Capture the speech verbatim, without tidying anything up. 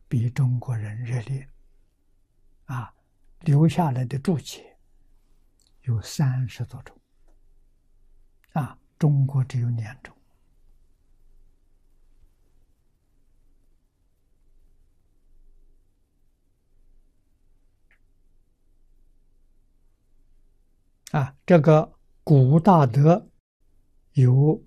比中国人热烈啊，留下来的注解有三十多种啊，中国只有两种啊。这个古大德有